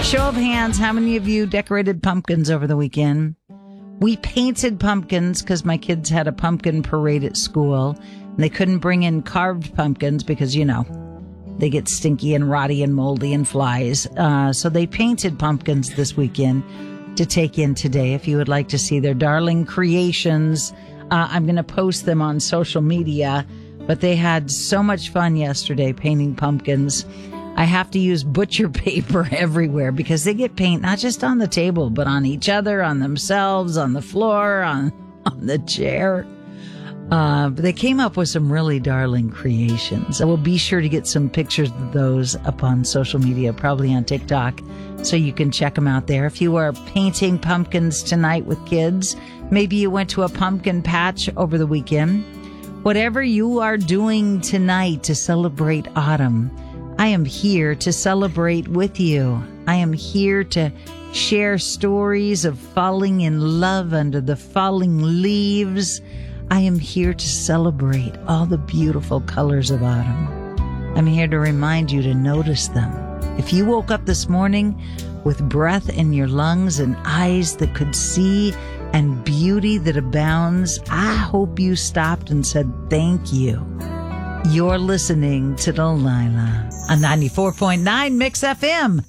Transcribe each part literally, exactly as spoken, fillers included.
Show of hands, how many of you decorated pumpkins over the weekend? We painted pumpkins because my kids had a pumpkin parade at school. And they couldn't bring in carved pumpkins because, you know, they get stinky and rotty and moldy and flies. Uh, so they painted pumpkins this weekend to take in today. If you would like to see their darling creations, uh, I'm going to post them on social media. But they had so much fun yesterday painting pumpkins. I have to use butcher paper everywhere because they get paint not just on the table, but on each other, on themselves, on the floor, on, on the chair. Uh, but they came up with some really darling creations. I will be sure to get some pictures of those up on social media, probably on TikTok, so you can check them out there. If you are painting pumpkins tonight with kids, maybe you went to a pumpkin patch over the weekend. Whatever you are doing tonight to celebrate autumn, I am here to celebrate with you. I am here to share stories of falling in love under the falling leaves. I am here to celebrate all the beautiful colors of autumn. I'm here to remind you to notice them. If you woke up this morning with breath in your lungs and eyes that could see and beauty that abounds, I hope you stopped and said thank you. You're listening to Delilah on ninety-four point nine Mix F M.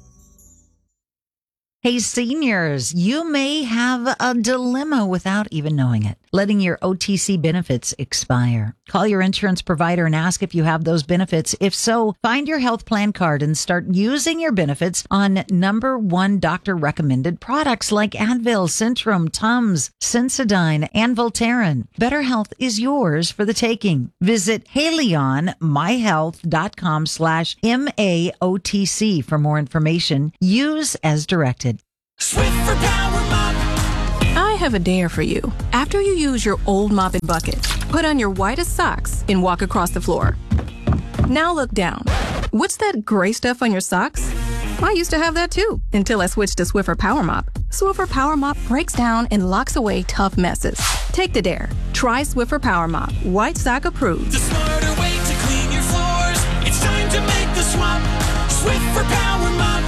Hey, seniors, you may have a dilemma without even knowing it. Letting your O T C benefits expire. Call your insurance provider and ask if you have those benefits. If so, find your health plan card and start using your benefits on number one doctor recommended products like Advil, Centrum, Tums, Sensodyne, and Voltaren. Better health is yours for the taking. Visit halionmyhealth.com slash M-A-O-T-C for more information. Use as directed. Swiffer Power Mop. I have a dare for you. After you use your old mop and bucket, put on your whitest socks and walk across the floor. Now look down. What's that gray stuff on your socks? I used to have that too, until I switched to Swiffer Power Mop. Swiffer Power Mop breaks down and locks away tough messes. Take the dare. Try Swiffer Power Mop. White sock approved. The smarter way to clean your floors. It's time to make the swap. Swiffer Power Mop.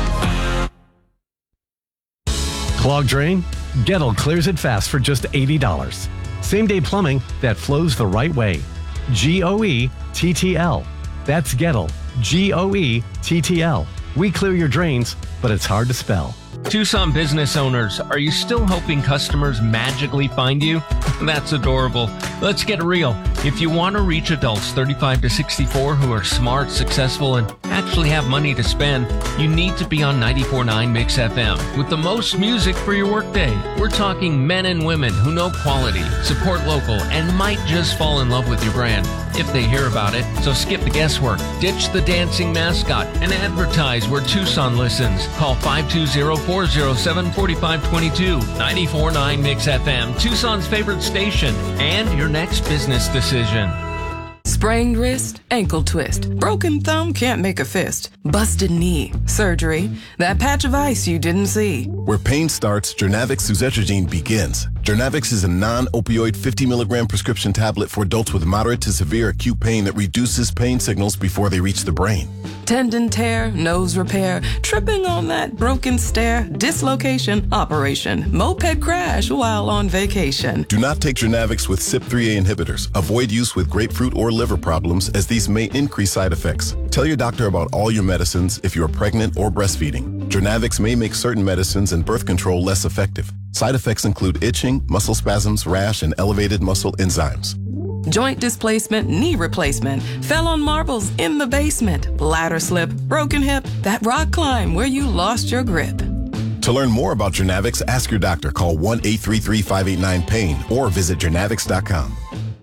Clogged drain? Gettle clears it fast for just eighty dollars. Same-day plumbing that flows the right way. G O E T T L. That's Gettle. G O E T T L. We clear your drains, but it's hard to spell. Tucson business owners, are you still hoping customers magically find you? That's adorable. Let's get real. If you want to reach adults thirty-five to sixty-four who are smart, successful, and actually have money to spend, you need to be on ninety-four point nine Mix F M with the most music for your workday. We're talking men and women who know quality, support local, and might just fall in love with your brand if they hear about it. So skip the guesswork, ditch the dancing mascot, and advertise where Tucson listens. Call five two zero, four zero seven, four five two two. ninety-four point nine Mix F M, Tucson's favorite station, and your next business decision. Sprained wrist, ankle twist, broken thumb, can't make a fist, busted knee, surgery, that patch of ice you didn't see. Where pain starts, Jernavix suzetrigine begins. Jernavix is a non-opioid fifty milligram prescription tablet for adults with moderate to severe acute pain that reduces pain signals before they reach the brain. Tendon tear, nose repair, tripping on that broken stair, dislocation, operation, moped crash while on vacation. Do not take Jernavix with C Y P three A inhibitors. Avoid use with grapefruit or liver problems as these may increase side effects. Tell your doctor about all your medicines if you are pregnant or breastfeeding. Jernavix may make certain medicines and birth control less effective. Side effects include itching, muscle spasms, rash, and elevated muscle enzymes. Joint displacement, knee replacement, fell on marbles in the basement, ladder slip, broken hip, that rock climb where you lost your grip. To learn more about Jernavix, ask your doctor. Call one eight three three, five eight nine, pain or visit jernavix dot com.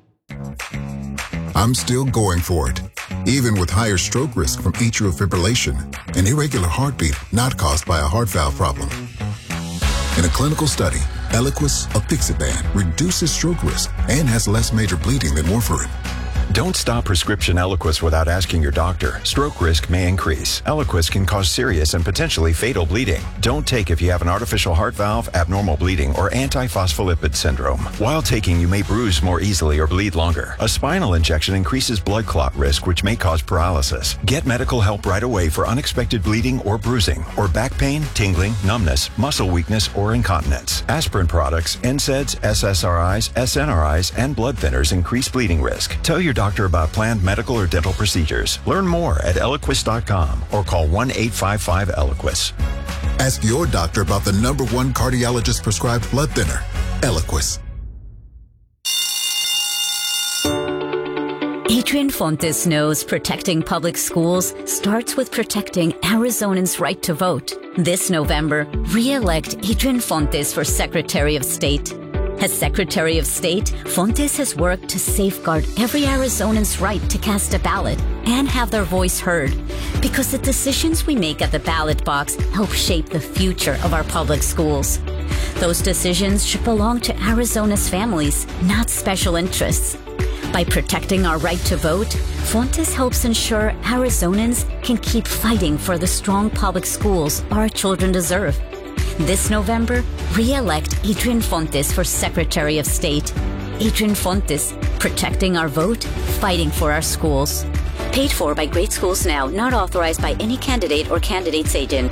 I'm still going for it, even with higher stroke risk from atrial fibrillation, an irregular heartbeat not caused by a heart valve problem. In a clinical study, Eliquis, apixaban, reduces stroke risk and has less major bleeding than warfarin. Don't stop prescription Eliquis without asking your doctor. Stroke risk may increase. Eliquis can cause serious and potentially fatal bleeding. Don't take if you have an artificial heart valve, abnormal bleeding, or antiphospholipid syndrome. While taking, you may bruise more easily or bleed longer. A spinal injection increases blood clot risk, which may cause paralysis. Get medical help right away for unexpected bleeding or bruising, or back pain, tingling, numbness, muscle weakness, or incontinence. Aspirin products, N SAIDs, S S R Is, S N R Is, and blood thinners increase bleeding risk. Tell your doctor about planned medical or dental procedures. Learn more at Eliquis dot com or call one eight five five Eliquis. Ask your doctor about the number one cardiologist prescribed blood thinner, Eliquis. Adrian Fontes knows protecting public schools starts with protecting Arizonans' right to vote. This November, re-elect Adrian Fontes for Secretary of State. As Secretary of State, Fontes has worked to safeguard every Arizonan's right to cast a ballot and have their voice heard, because the decisions we make at the ballot box help shape the future of our public schools. Those decisions should belong to Arizona's families, not special interests. By protecting our right to vote, Fontes helps ensure Arizonans can keep fighting for the strong public schools our children deserve. This November, re-elect Adrian Fontes for Secretary of State. Adrian Fontes, protecting our vote, fighting for our schools. Paid for by Great Schools Now, not authorized by any candidate or candidate's agent.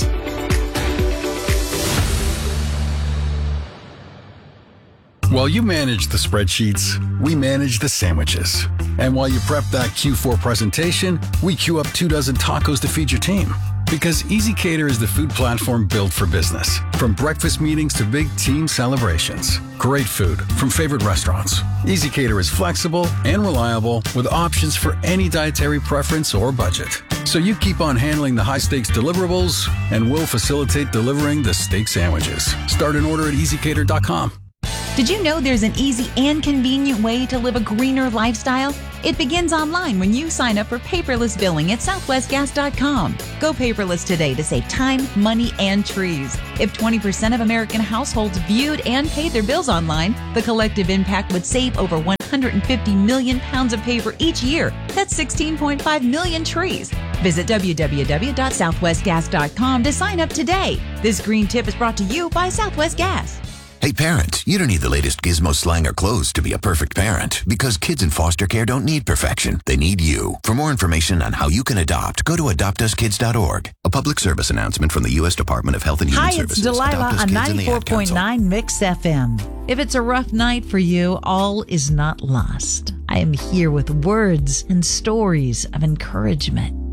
While you manage the spreadsheets, we manage the sandwiches. And while you prep that Q four presentation, we queue up two dozen tacos to feed your team. Because ezCater is the food platform built for business. From breakfast meetings to big team celebrations. Great food from favorite restaurants. ezCater is flexible and reliable with options for any dietary preference or budget. So you keep on handling the high-stakes deliverables, and we'll facilitate delivering the steak sandwiches. Start an order at easy cater dot com. Did you know there's an easy and convenient way to live a greener lifestyle? It begins online when you sign up for paperless billing at southwest gas dot com. Go paperless today to save time, money, and trees. If twenty percent of American households viewed and paid their bills online, the collective impact would save over one hundred fifty million pounds of paper each year. That's sixteen point five million trees. Visit w w w dot southwest gas dot com to sign up today. This green tip is brought to you by Southwest Gas. Hey parents, you don't need the latest gizmo, slang, or clothes to be a perfect parent, because kids in foster care don't need perfection. They need you. For more information on how you can adopt, go to adopt us kids dot org. A public service announcement from the U S Department of Health and Human Hi, Services. it's Delilah on ninety-four point nine Mix F M. If it's a rough night for you, all is not lost. I am here with words and stories of encouragement.